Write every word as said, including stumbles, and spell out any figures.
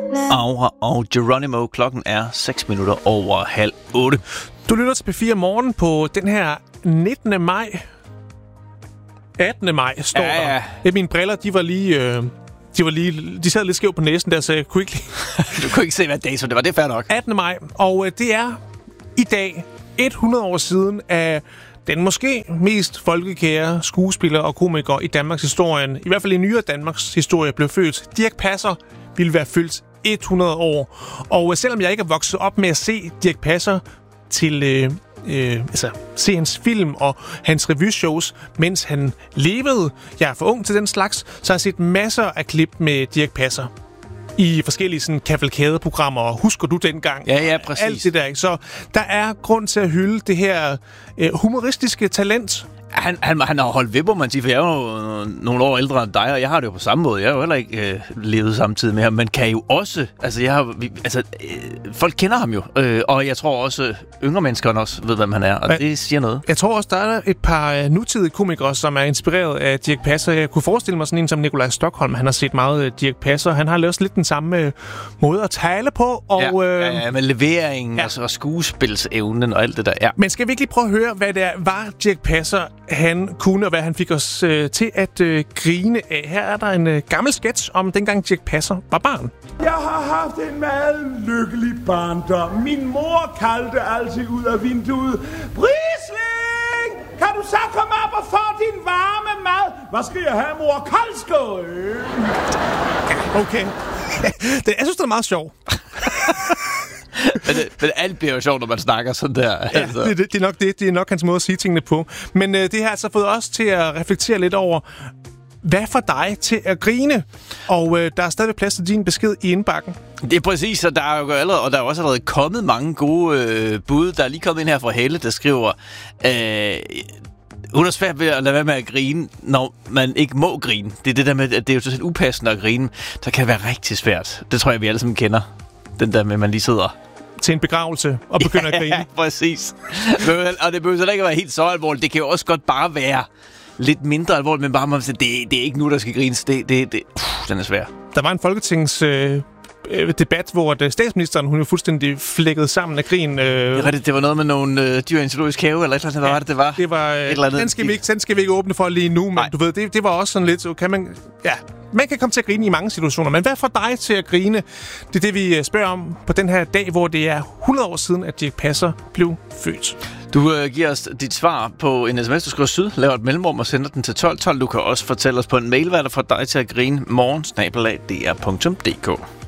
Aura og Geronimo. Klokken er seks minutter over halv otte. Du lytter til P fire Morgen på den her nittende maj. attende maj står ja, ja. der. Mine briller, de var lige... Øh, de var lige... De sad lidt skævt på næsen der, så jeg kunne ikke lige... Du kunne ikke se, hvad dato det var. Det er fair nok. attende maj. Og øh, det er i dag hundrede år siden af den måske mest folkekære skuespiller og komiker i Danmarks historien, i hvert fald i nyere Danmarks historie, blev født. Dirch Passer ville være fyldt hundrede år. Og øh, selvom jeg ikke er vokset op med at se Dirch Passer til... Øh, Øh, altså, se hans film og hans revyshows, mens han levede. Jeg er for ung til den slags, så har jeg set masser af klip med Dirch Passer i forskellige sådan kavalkadeprogrammer. Husker du dengang? Ja, ja, præcis. Alt det der, ikke? Så der er grund til at hylde det her øh, humoristiske talent. Han, han, han har holdt ved, må man sige, for jeg er jo nogle år ældre end dig, og jeg har det jo på samme måde. Jeg har jo heller ikke øh, levet samtidig med ham, men kan jo også... Altså, jeg har, vi, altså øh, folk kender ham jo, øh, og jeg tror også, øh, yngre mennesker også ved, hvem han er, og men, det siger noget. Jeg tror også, der er et par øh, nutidige komikere, som er inspireret af Dirch Passer. Jeg kunne forestille mig sådan en som Nikolaj Stokholm. Han har set meget øh, Dirch Passer. Han har også lidt den samme øh, måde at tale på. Og, ja, øh, ja, ja, med leveringen ja. og skuespilsevnen og alt det der. Ja. Men skal vi ikke lige prøve at høre, hvad det er, var Dirch Passer han kunne, og hvad han fik os øh, til at øh, grine af. Her er der en øh, gammel sketch om dengang Dirch Passer var barn. Jeg har haft en meget lykkelig barndom. Min mor kaldte altid ud af vinduet: Brisling, kan du så komme op og få din varme mad? Hvad skal jeg have, mor? Koldskål? Ja, okay. det, jeg synes, det er meget sjovt. men, det, men alt bliver jo sjovt, når man snakker sådan der. Ja, altså. det, det, det, er nok det. Det er nok hans måde at sige tingene på. Men øh, det har altså fået os til at reflektere lidt over, hvad får dig til at grine? Og øh, der er stadig plads til din besked i indbakken. Det er præcis, og der er jo allerede, og der er også allerede kommet mange gode øh, bud. Der er lige kommet ind her fra Helle, der skriver... Øh, Hun er svært ved at lade være med at grine, når man ikke må grine. Det er det der med, at det er jo totalt upassende at grine. Så kan det være rigtig svært. Det tror jeg, vi alle sammen kender. Den der med, at man lige sidder... til en begravelse og begynder ja, at grine. Ja, præcis. Og det behøver så ikke at være helt så alvorligt. Det kan jo også godt bare være lidt mindre alvorligt, men bare man siger, det, det er ikke nu, der skal grines. Det, det, det, pff, den er svær. Der var en folketings... Øh debat, hvor det, statsministeren, hun jo fuldstændig flækkede sammen af grin. Øh. Det, det, det var noget med nogle øh, dyr i en zoologisk have, eller et eller andet, ja, var det, det var? Det var, et eller andet. Den skal, vi ikke, den skal vi ikke åbne for lige nu, men Nej. du ved, det, det var også sådan lidt, så kan man, ja, man kan komme til at grine i mange situationer, men hvad får dig til at grine? Det er det, vi spørger om på den her dag, hvor det er hundrede år siden, at Dirch Passer blev født. Du øh, giver os dit svar på en sms, du skriver syd, laver et mellemrum og sender den til tolv tolv. Du kan også fortælle os på en mail, hvad der får dig til at grine. morgen snabel-a d r punktum d k.